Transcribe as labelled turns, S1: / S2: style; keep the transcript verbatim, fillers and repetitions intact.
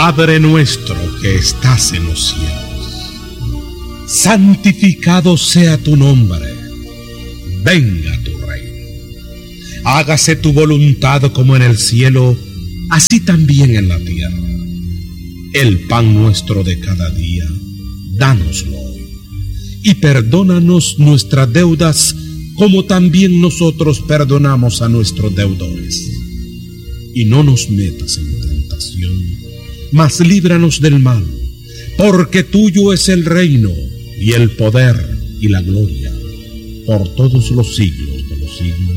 S1: Padre nuestro que estás en los cielos, santificado sea tu nombre. Venga tu reino. Hágase tu voluntad como en el cielo, así también en la tierra. El pan nuestro de cada día, dánoslo hoy. Y perdónanos nuestras deudas, como también nosotros perdonamos a nuestros deudores. Y no nos metas en tentación, mas líbranos del mal, porque tuyo es el reino, y el poder, y la gloria, por todos los siglos de los siglos.